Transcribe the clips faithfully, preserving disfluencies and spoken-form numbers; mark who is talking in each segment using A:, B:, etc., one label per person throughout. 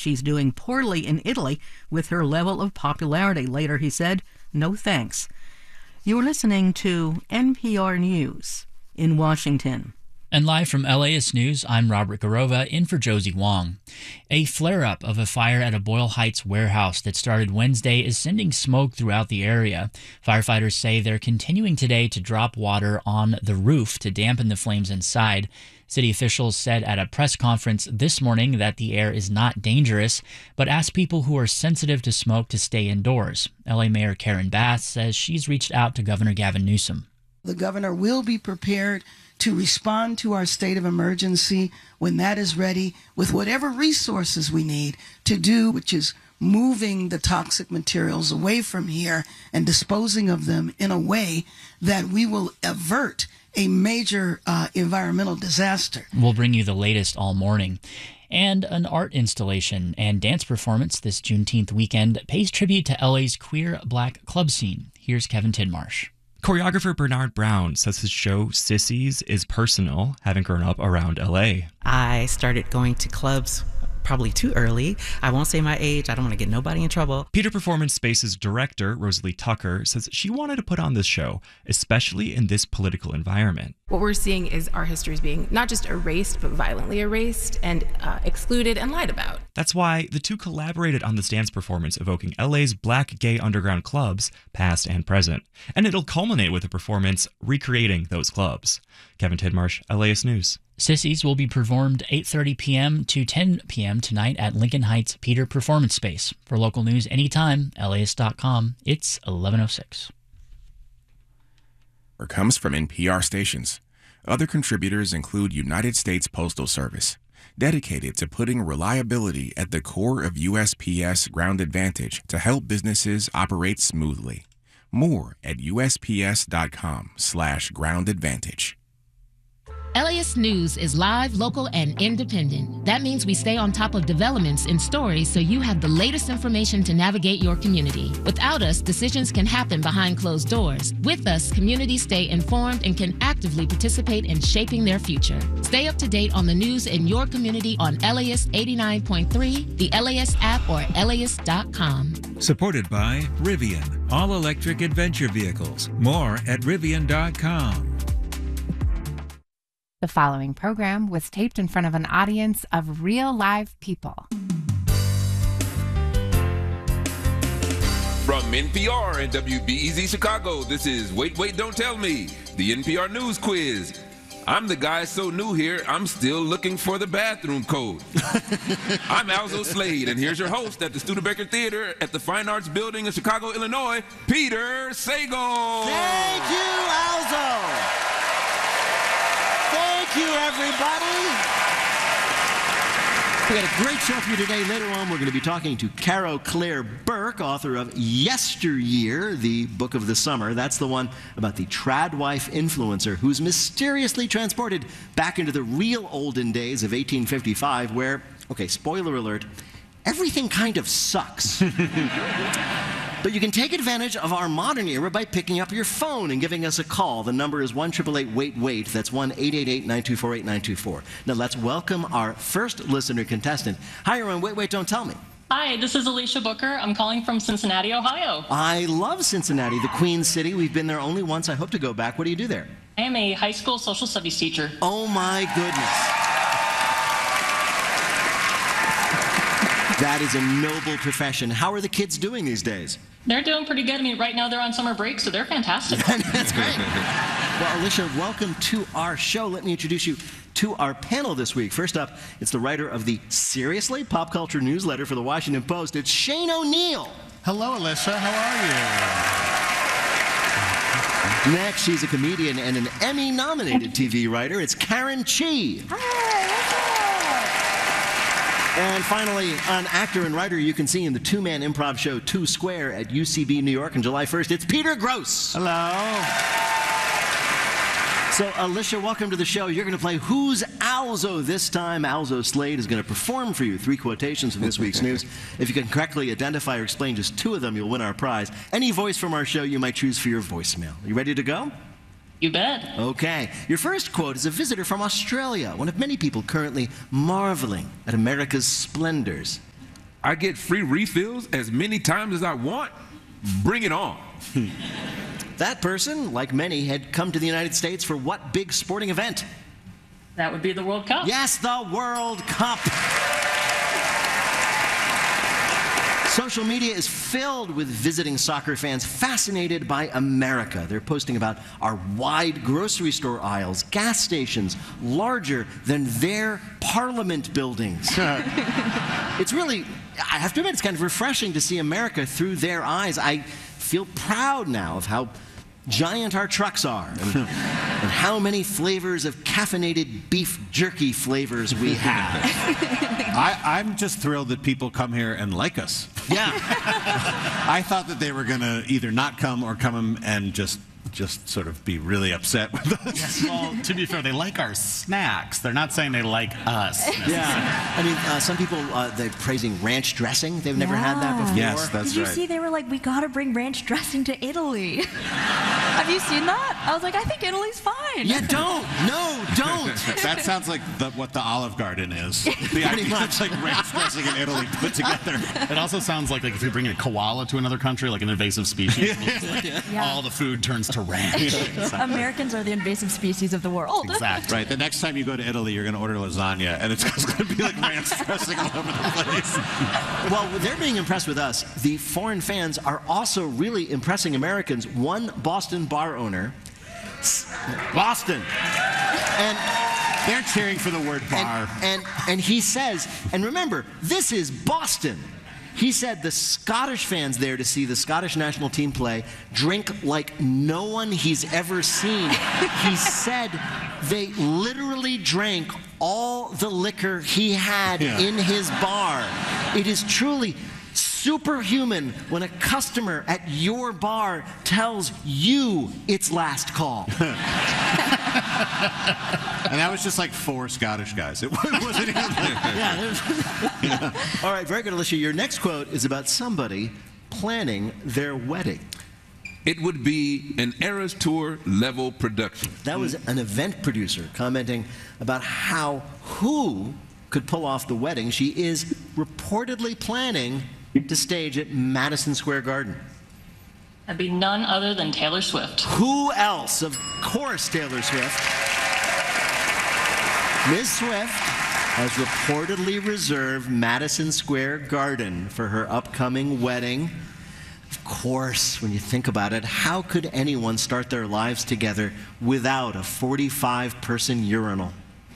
A: She's doing poorly in Italy with her level of popularity. Later, he said, no thanks. You're listening to N P R News in Washington.
B: And live from L A S News, I'm Robert Garova, in for Josie Wong. A flare-up of a fire at a Boyle Heights warehouse that started Wednesday is sending smoke throughout the area. Firefighters say they're continuing today to drop water on the roof to dampen the flames inside. City officials said at a press conference this morning that the air is not dangerous, but asked people who are sensitive to smoke to stay indoors. L A Mayor Karen Bass says she's reached out to Governor Gavin Newsom.
C: The governor will be prepared to respond to our state of emergency when that is ready with whatever resources we need to do, which is moving the toxic materials away from here and disposing of them in a way that we will avert a major uh, environmental disaster.
B: We'll bring you the latest all morning. And an art installation and dance performance this Juneteenth weekend pays tribute to L A's queer black club scene. Here's Kevin Tidmarsh.
D: Choreographer Bernard Brown says his show Sissies is personal, having grown up around L A.
E: I started going to clubs probably too early. I won't say my age. I don't want to get nobody in trouble.
D: Peter Performance Space's director, Rosalie Tucker, says she wanted to put on this show, especially in this political environment.
F: What we're seeing is our histories being not just erased, but violently erased and uh, excluded and lied about.
D: That's why the two collaborated on this dance performance evoking L A's black gay underground clubs, past and present. And it'll culminate with a performance recreating those clubs. Kevin Tidmarsh, L A S News.
B: Sissies will be performed eight thirty p.m. to ten p.m. tonight at Lincoln Heights Peter Performance Space. For local news anytime, L A S dot com. It's eleven oh six.
G: Comes from N P R stations. Other contributors include United States Postal Service, dedicated to putting reliability at the core of U S P S Ground Advantage to help businesses operate smoothly. More at U S P S dot com slash ground advantage.
H: L A S News is live, local, and independent. That means we stay on top of developments and stories so you have the latest information to navigate your community. Without us, decisions can happen behind closed doors. With us, communities stay informed and can actively participate in shaping their future. Stay up to date on the news in your community on L A S eighty-nine point three, the L A S app, or L A S dot com.
I: Supported by Rivian, all-electric adventure vehicles. More at Rivian dot com.
J: The following program was taped in front of an audience of real live people.
K: From N P R and W B E Z Chicago, this is Wait, Wait, Don't Tell Me, the N P R News Quiz. I'm the guy so new here, I'm still looking for the bathroom code. I'm Alzo Slade, and here's your host at the Studebaker Theater at the Fine Arts Building in Chicago, Illinois, Peter Sagal.
L: Thank you, Alzo. Thank you, everybody. We got a great show for you today. Later on, we're going to be talking to Caro Claire Burke, author of Yesteryear, the book of the summer. That's the one about the tradwife influencer who's mysteriously transported back into the real olden days of eighteen fifty-five, where, okay, spoiler alert, everything kind of sucks. But you can take advantage of our modern era by picking up your phone and giving us a call. The number is one eight eight eight wait wait. That's one eight eight eight nine two four eight nine two four. Now let's welcome our first listener contestant. Hi, you're on Wait, Wait, Don't Tell Me.
M: Hi, this is Alicia Booker. I'm calling from Cincinnati, Ohio.
L: I love Cincinnati, the Queen City. We've been there only once. I hope to go back. What do you do there?
M: I am a high school social studies teacher.
L: Oh my goodness. That is a noble profession. How are the kids doing these days?
M: They're doing pretty good. I mean, right now they're on summer break, so they're fantastic.
L: That's great. Well, Alicia, welcome to our show. Let me introduce you to our panel this week. First up, it's the writer of the Seriously Pop Culture newsletter for the Washington Post. It's Shane O'Neill.
N: Hello, Alyssa. How
L: are you? Next, she's a comedian and an Emmy-nominated T V writer. It's Karen Chee. And finally, an actor and writer you can see in the two-man improv show Two Square at U C B New York on July first. It's Peter Grosz.
N: Hello.
L: So, Alicia, welcome to the show. You're going to play Who's Alzo this time. Alzo Slade is going to perform for you three quotations from this week's news. If you can correctly identify or explain just two of them, you'll win our prize. Any voice from our show you might choose for your voicemail. You ready to go?
M: You bet.
L: Okay. Your first quote is a visitor from Australia, one of many people currently marveling at America's splendors.
K: I get free refills as many times as I want. Bring it on.
L: That person, like many, had come to the United States for what big sporting event?
M: That would be the World Cup.
L: Yes, the World Cup. Social media is filled with visiting soccer fans fascinated by America. They're posting about our wide grocery store aisles, gas stations, larger than their parliament buildings. It's really, I have to admit, it's kind of refreshing to see America through their eyes. I feel proud now of how giant our trucks are and, and how many flavors of caffeinated beef jerky flavors we have.
N: I, I'm just thrilled that people come here and like us.
L: Yeah.
N: I thought that they were going to either not come or come and just just sort of be really upset with us.
O: Yes, well, to be fair, they like our snacks. They're not saying they like us.
L: Yeah. I mean, uh, some people, uh, they're praising ranch dressing. They've never
P: yeah.
L: had that before.
N: Yes, that's
P: Did you
N: right.
P: see they were like, we got to bring ranch dressing to Italy? Have you seen that? I was like, I think Italy's fine.
L: Yeah, don't. No, don't.
N: That sounds like the, what the Olive Garden is. The idea it's like ranch dressing in Italy put together.
O: It also sounds like, like if you bring a koala to another country, like an invasive species, like
P: Yeah.
O: all the food turns to ranch.
P: Americans are the invasive species of the world.
O: Exactly.
N: Right. The next time you go to Italy, you're going to order lasagna, and it's going to be like ranch dressing all over the place.
L: Well, they're being impressed with us. The foreign fans are also really impressing Americans. One Boston bar owner, Boston, and
N: they're cheering for the word bar.
L: And, and, and he says, and remember, this is Boston. He said the Scottish fans there to see the Scottish national team play drink like no one he's ever seen. He said they literally drank all the liquor he had
N: Yeah.
L: in his bar. It is truly superhuman when a customer at your bar tells you it's last call.
N: And that was just like four Scottish guys. It wasn't even
L: Yeah, yeah. All right, very good, Alicia. Your next quote is about somebody planning their wedding.
K: It would be an Eras Tour level production.
L: That was an event producer commenting about how who could pull off the wedding she is reportedly planning to stage at Madison Square Garden.
M: That'd be none other than Taylor Swift.
L: Who else? Of course, Taylor Swift. Miz Swift has reportedly reserved Madison Square Garden for her upcoming wedding. Of course, when you think about it, how could anyone start their lives together without a forty-five person urinal?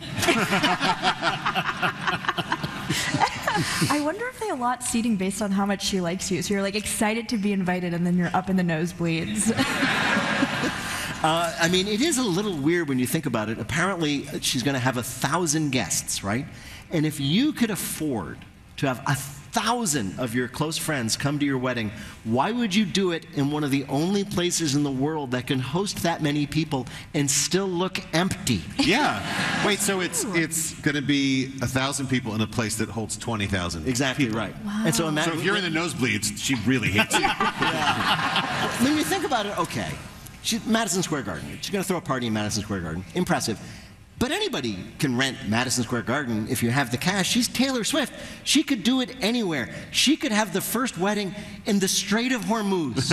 P: I wonder if they allot seating based on how much she likes you. So you're like excited to be invited and then you're up in the nosebleeds.
L: Uh, I mean, it is a little weird when you think about it. Apparently, she's going to have a thousand guests, right? And if you could afford to have a thousand of your close friends come to your wedding, why would you do it in one of the only places in the world that can host that many people and still look empty?
N: Yeah. Wait, so it's it's going to be a thousand people in a place that holds twenty thousand.
L: Exactly
N: people.
L: right. Wow. And so, imagine,
N: so if you're in the nosebleeds, she really hates you.
L: Yeah. When you think about it, okay, she, Madison Square Garden. She's going to throw a party in Madison Square Garden. Impressive. But anybody can rent Madison Square Garden if you have the cash. She's Taylor Swift. She could do it anywhere. She could have the first wedding in the Strait of Hormuz.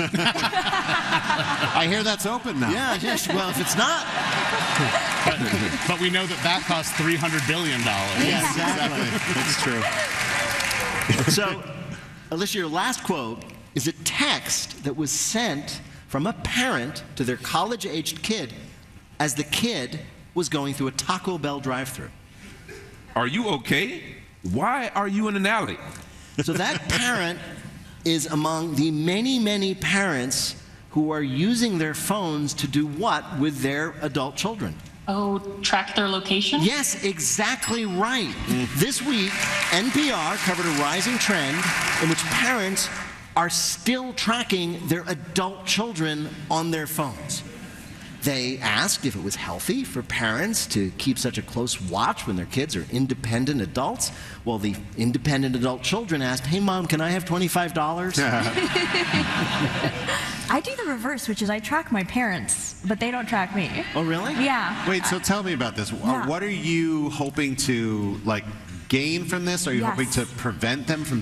N: I hear that's open now.
L: Yeah, yes. Well, if it's not.
O: But, but we know that that costs three hundred billion dollars.
L: Yeah, exactly.
N: That's true.
L: So, Alicia, your last quote is a text that was sent from a parent to their college-aged kid as the kid was going through a Taco Bell drive-thru.
K: Are you okay? Why are you in an alley?
L: So that parent is among the many, many parents who are using their phones to do what with their adult children?
M: Oh, track their location?
L: Yes, exactly right. This week, N P R covered a rising trend in which parents are still tracking their adult children on their phones. They asked if it was healthy for parents to keep such a close watch when their kids are independent adults. Well, the independent adult children asked, hey, Mom, can I have twenty-five dollars?
P: I do the reverse, which is I track my parents, but they don't track me.
L: Oh, really?
P: Yeah.
N: Wait, so tell me about this.
P: Yeah.
N: What are you hoping to, like, gain from this? Are you
P: Yes.
N: hoping to prevent them from